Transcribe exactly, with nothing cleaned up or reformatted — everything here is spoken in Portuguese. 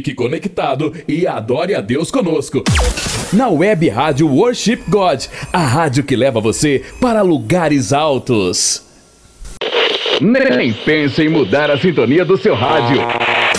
Fique conectado e adore a Deus conosco. Na Web Rádio Worship God, a rádio que leva você para lugares altos. Nem pense em mudar a sintonia do seu rádio.